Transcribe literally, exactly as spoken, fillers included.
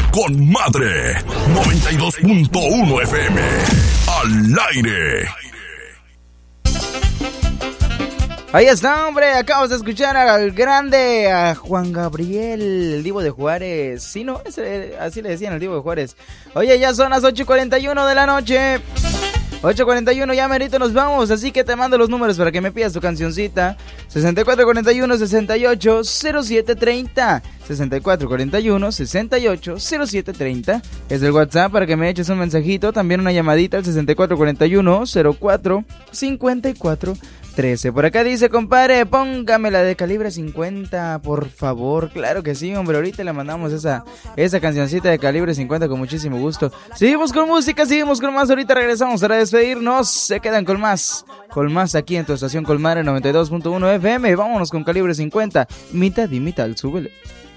con madre. noventa y dos punto uno F M. Al aire. Ahí está, hombre, acabas de escuchar al grande, a Juan Gabriel, el Divo de Juárez. Sí, ¿no? Ese, así le decían, el Divo de Juárez. Oye, ya son las ocho cuarenta y uno de la noche. ocho cuarenta y uno, ya merito nos vamos, así que te mando los números para que me pidas tu cancioncita. sesenta y cuatro cuarenta y uno, sesenta y ocho, cero siete treinta. sesenta y cuatro cuarenta y uno, sesenta y ocho, cero siete treinta. Es el WhatsApp para que me eches un mensajito, también una llamadita al sesenta y cuatro cuarenta y uno, cero cuatro, cincuenta y cuatro trece. Por acá dice, compadre, póngame la de calibre cincuenta, por favor. Claro que sí, hombre, ahorita le mandamos esa, esa cancioncita de calibre cincuenta con muchísimo gusto. Seguimos con música, seguimos con más, ahorita regresamos para despedirnos. Se quedan con más, con más aquí en tu estación Colmar en noventa y dos punto uno F M. Vámonos con calibre cincuenta, mitad y mitad, súbele.